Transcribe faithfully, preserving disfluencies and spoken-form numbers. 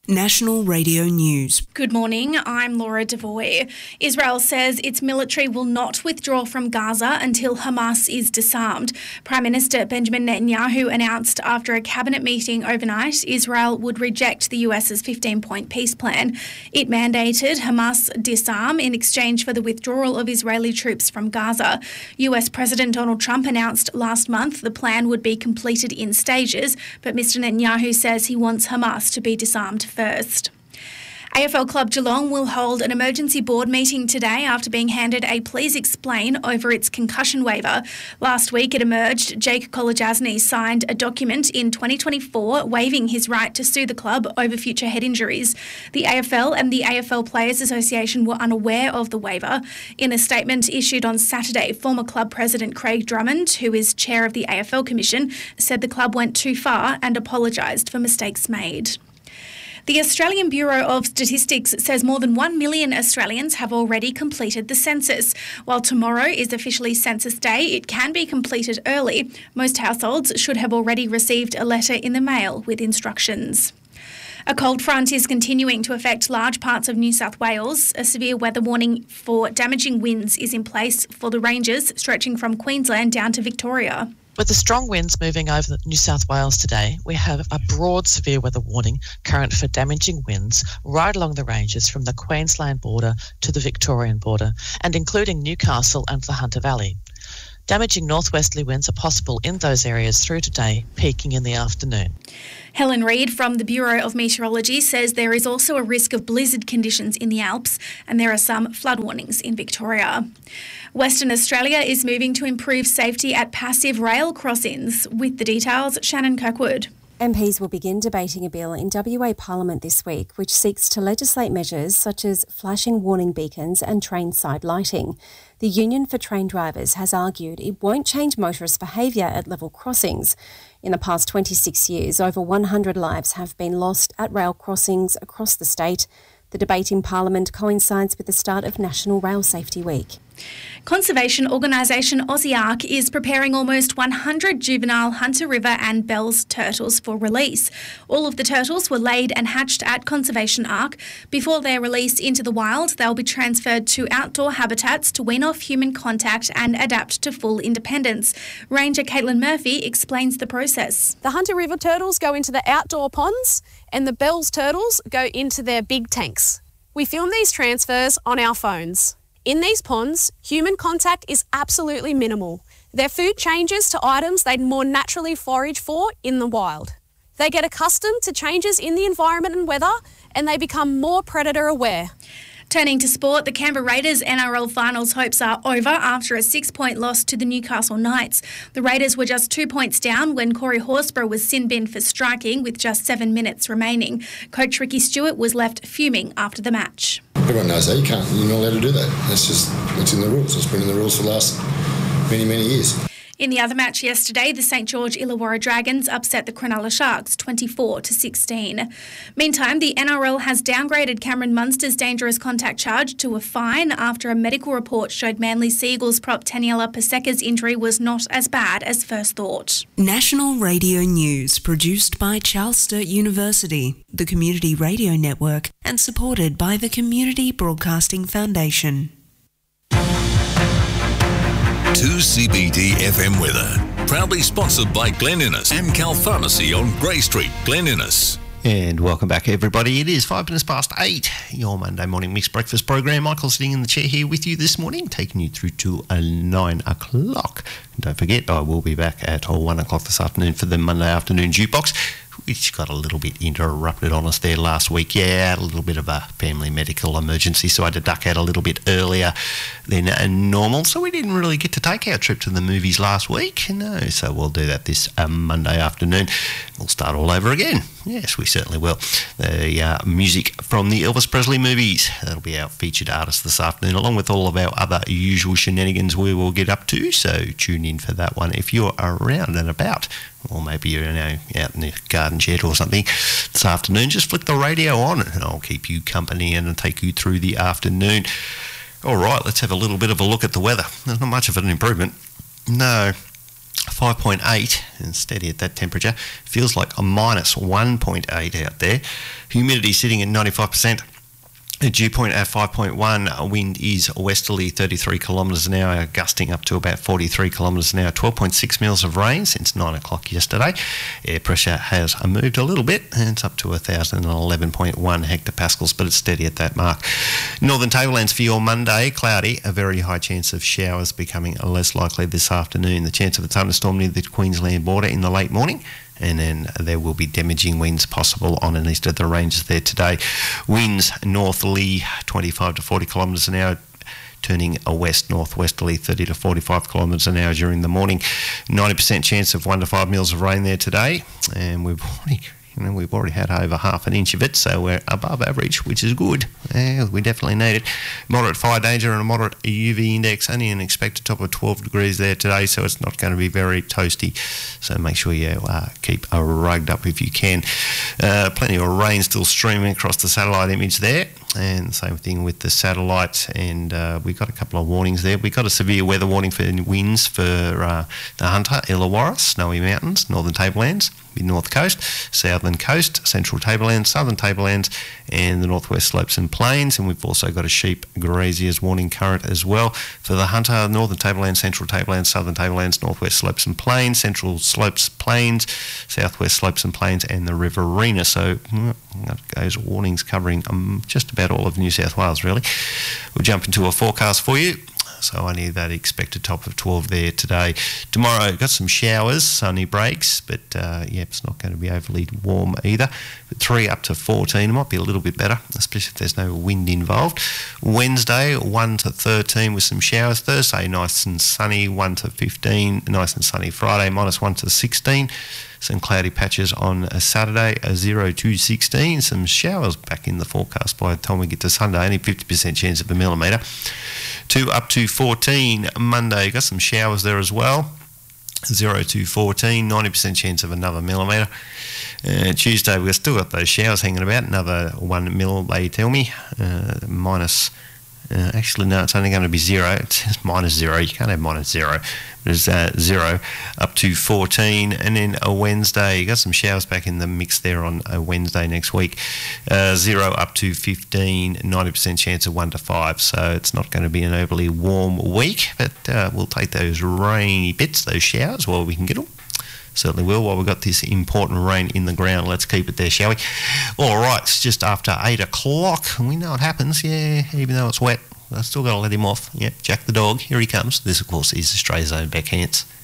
National Radio News. Good morning, I'm Laura Devoy. Israel says its military will not withdraw from Gaza until Hamas is disarmed. Prime Minister Benjamin Netanyahu announced after a cabinet meeting overnight Israel would reject the US's fifteen-point peace plan. It mandated Hamas disarm in exchange for the withdrawal of Israeli troops from Gaza. U S President Donald Trump announced last month the plan would be completed in stages, but Mister Netanyahu says he wants Hamas to be disarmed first. A F L club Geelong will hold an emergency board meeting today after being handed a please explain over its concussion waiver. Last week it emerged Jake Kolodjasny signed a document in twenty twenty-four waiving his right to sue the club over future head injuries. The A F L and the A F L Players Association were unaware of the waiver. In a statement issued on Saturday, former club president Craig Drummond, who is chair of the A F L Commission, said the club went too far and apologised for mistakes made. The Australian Bureau of Statistics says more than one million Australians have already completed the census. While tomorrow is officially Census Day, it can be completed early. Most households should have already received a letter in the mail with instructions. A cold front is continuing to affect large parts of New South Wales. A severe weather warning for damaging winds is in place for the ranges stretching from Queensland down to Victoria. With the strong winds moving over New South Wales today, we have a broad severe weather warning current for damaging winds right along the ranges from the Queensland border to the Victorian border, and including Newcastle and the Hunter Valley. Damaging northwesterly winds are possible in those areas through today, peaking in the afternoon. Helen Reid from the Bureau of Meteorology says there is also a risk of blizzard conditions in the Alps, and there are some flood warnings in Victoria. Western Australia is moving to improve safety at passive rail crossings. With the details, Shannon Kirkwood. M Ps will begin debating a bill in W A Parliament this week which seeks to legislate measures such as flashing warning beacons and train side lighting. The Union for Train Drivers has argued it won't change motorist behaviour at level crossings. In the past twenty-six years, over one hundred lives have been lost at rail crossings across the state. The debate in Parliament coincides with the start of National Rail Safety Week. Conservation organisation Aussiark is preparing almost one hundred juvenile Hunter River and Bells turtles for release. All of the turtles were laid and hatched at Conservation Ark. Before their release into the wild, they'll be transferred to outdoor habitats to wean off human contact and adapt to full independence. Ranger Caitlin Murphy explains the process. The Hunter River turtles go into the outdoor ponds and the Bells turtles go into their big tanks. We film these transfers on our phones. In these ponds, human contact is absolutely minimal. Their food changes to items they'd more naturally forage for in the wild. They get accustomed to changes in the environment and weather, and they become more predator aware. Turning to sport, the Canberra Raiders N R L finals hopes are over after a six-point loss to the Newcastle Knights. The Raiders were just two points down when Corey Horsburgh was sin-binned for striking with just seven minutes remaining. Coach Ricky Stewart was left fuming after the match. Everyone knows that. You can't, you're not allowed to do that. That's just, it's in the rules. It's been in the rules for the last many, many years. In the other match yesterday, the St George Illawarra Dragons upset the Cronulla Sharks twenty-four to sixteen. Meantime, the N R L has downgraded Cameron Munster's dangerous contact charge to a fine after a medical report showed Manly Sea Eagles prop Taniela Paseka's injury was not as bad as first thought. National Radio News, produced by Charles Sturt University, the Community Radio Network, and supported by the Community Broadcasting Foundation. two C B D F M weather. Proudly sponsored by Glen Innes, Amcal Pharmacy on Grey Street, Glen Innes. And welcome back, everybody. It is five minutes past eight, your Monday morning mixed breakfast program. Michael sitting in the chair here with you this morning, taking you through to uh, nine o'clock. And don't forget, I will be back at uh, one o'clock this afternoon for the Monday afternoon jukebox, which got a little bit interrupted on us there last week. Yeah, a little bit of a family medical emergency, so I had to duck out a little bit earlier than uh, normal. So we didn't really get to take our trip to the movies last week. No, so we'll do that this um, Monday afternoon. We'll start all over again. Yes, we certainly will. The uh, music from the Elvis Presley movies. That'll be our featured artist this afternoon, along with all of our other usual shenanigans we will get up to. So tune in for that one if you're around and about. Or maybe you're you know, out in the garden shed or something this afternoon. Just flick the radio on and I'll keep you company and take you through the afternoon. All right, let's have a little bit of a look at the weather. There's not much of an improvement. No. five point eight and steady at that temperature. Feels like a minus one point eight out there. Humidity sitting at ninety-five percent. The dew point at five point one, wind is westerly thirty-three kilometres an hour, gusting up to about forty-three kilometres an hour, twelve point six mils of rain since nine o'clock yesterday. Air pressure has moved a little bit and it's up to one thousand eleven point one hectopascals, but it's steady at that mark. Northern Tablelands for your Monday, cloudy, a very high chance of showers becoming less likely this afternoon. The chance of a thunderstorm near the Queensland border in the late morning. And then there will be damaging winds possible on and east of the ranges there today. Winds northerly twenty-five to forty kilometres an hour, turning a west northwesterly thirty to forty-five kilometres an hour during the morning. ninety percent chance of one to five mils of rain there today, and we've already You know, we've already had over half an inch of it, so we're above average, which is good. Yeah, we definitely need it. Moderate fire danger and a moderate U V index, only an expected top of twelve degrees there today, so it's not going to be very toasty. So make sure you uh, keep uh, rugged up if you can. Uh, plenty of rain still streaming across the satellite image there. And the same thing with the satellite, and uh, we got a couple of warnings there. We got a severe weather warning for winds for uh, the Hunter, Illawarra, Snowy Mountains, Northern Tablelands, mid-north coast, southern coast, central tablelands, southern tablelands, and the northwest slopes and plains. And we've also got a sheep graziers warning current as well for the Hunter, northern tablelands, central tablelands, southern tablelands, northwest slopes and plains, central slopes, plains, southwest slopes and plains, and the Riverina. So those warnings covering um, just about all of New South Wales, really. We'll jump into a forecast for you. So only that expected top of twelve there today. Tomorrow, got some showers, sunny breaks, but uh, yeah, it's not going to be overly warm either. But three up to fourteen, it might be a little bit better, especially if there's no wind involved. Wednesday, one to thirteen with some showers. Thursday, nice and sunny, one to fifteen, nice and sunny. Friday, minus one to sixteen. Some cloudy patches on a Saturday, a zero to sixteen. Some showers back in the forecast by the time we get to Sunday, only fifty percent chance of a millimetre. two up to fourteen. Monday, got some showers there as well. zero to fourteen, ninety percent chance of another millimetre. Uh, Tuesday, we've still got those showers hanging about, another one mil, they tell me. Uh, minus, uh, actually, no, it's only going to be zero. It's minus zero. You can't have minus zero. There's uh, zero up to fourteen, and then a Wednesday, you got some showers back in the mix there on a Wednesday next week. Uh, zero up to fifteen, ninety percent chance of one to five, so it's not going to be an overly warm week, but uh, we'll take those rainy bits, those showers, while we can get them. Certainly will, while we've got this important rain in the ground. Let's keep it there, shall we? All right, it's just after eight o'clock, and we know what happens, yeah, even though it's wet. I've still got to let him off. Yep, Jack the dog, here he comes. This, of course, is Australia's own Beck Hance.